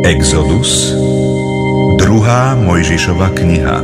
Exodus, 2. Mojžišova kniha,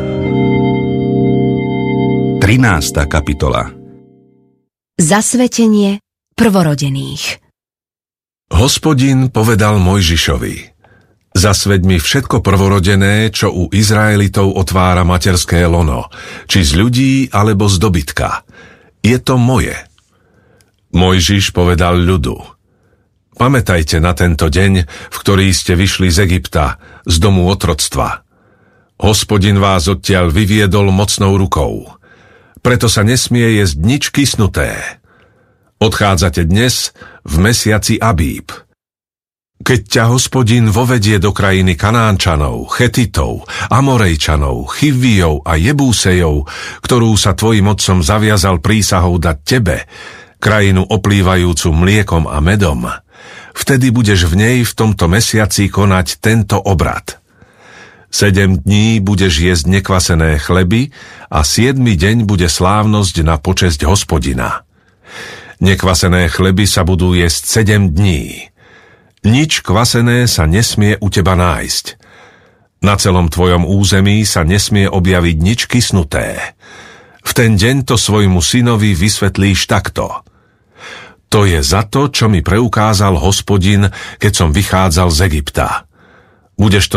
13. kapitola. Zasvetenie prvorodených. Hospodin povedal Mojžišovi: Zasveť mi všetko prvorodené, čo u Izraelitov otvára materské lono, či z ľudí alebo z dobytka. Je to moje. Mojžiš povedal ľudu: Pamätajte na tento deň, v ktorý ste vyšli z Egypta, z domu otroctva. Hospodin vás odtiaľ vyviedol mocnou rukou. Preto sa nesmie jesť nič kysnuté. Odchádzate dnes v mesiaci Abíb. Keď ťa Hospodin vovedie do krajiny Kanánčanov, Chetitov, Amorejčanov, Chivijov a Jebúsejov, ktorú sa tvojim otcom zaviazal prísahou dať tebe, krajinu oplývajúcu mliekom a medom, vtedy budeš v nej v tomto mesiaci konať tento obrad. 7 dní budeš jesť nekvasené chleby a 7. deň bude slávnosť na počesť Hospodina. Nekvasené chleby sa budú jesť 7 dní. Nič kvasené sa nesmie u teba nájsť. Na celom tvojom území sa nesmie objaviť nič kysnuté. V ten deň to svojmu synovi vysvetlíš takto: To je za to, čo mi preukázal Hospodin, keď som vychádzal z Egypta. Budeš to